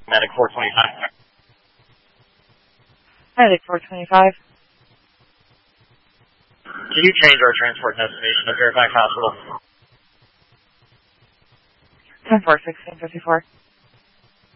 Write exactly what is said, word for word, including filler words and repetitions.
Medic four twenty-five. Medic four twenty-five. Can you change our transport destination to Fairfax Hospital? ten four sixteen fifty-four.